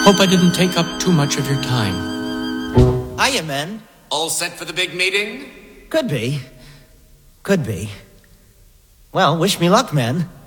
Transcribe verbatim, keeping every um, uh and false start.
Hope I didn't take up too much of your time. Hiya, men. All set for the big meeting? Could be. Could be. Well, wish me luck, men.